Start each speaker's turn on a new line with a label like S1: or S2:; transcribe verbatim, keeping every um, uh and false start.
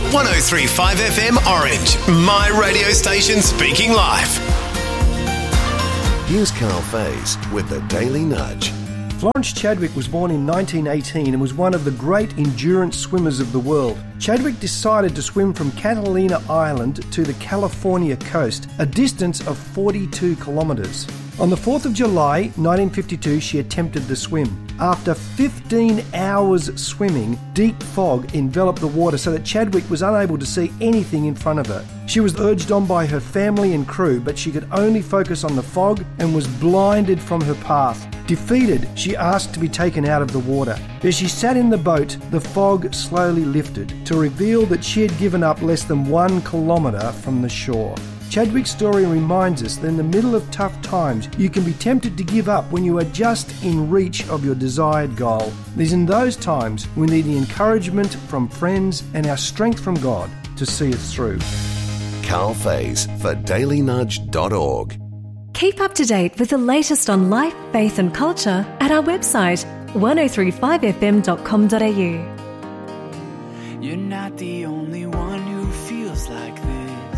S1: one oh three point five F M Orange, my radio station speaking live.
S2: Here's Carl Faze with the Daily Nudge.
S3: Florence Chadwick was born in nineteen eighteen and was one of the great endurance swimmers of the world. Chadwick decided to swim from Catalina Island to the California coast, a distance of forty-two kilometres. On the fourth of July nineteen fifty-two, she attempted the swim. After fifteen hours swimming, deep fog enveloped the water so that Chadwick was unable to see anything in front of her. She was urged on by her family and crew, but she could only focus on the fog and was blinded from her path. Defeated, she asked to be taken out of the water. As she sat in the boat, the fog slowly lifted to reveal that she had given up less than one kilometre from the shore. Chadwick's story reminds us that in the middle of tough times, you can be tempted to give up when you are just in reach of your desired goal. It is in those times we need the encouragement from friends and our strength from God to see us through.
S2: Carl Faze for daily nudge dot org.
S4: Keep up to date with the latest on life, faith and culture at our website one oh three five f m dot com dot a u.
S5: You're not the only one who feels like this.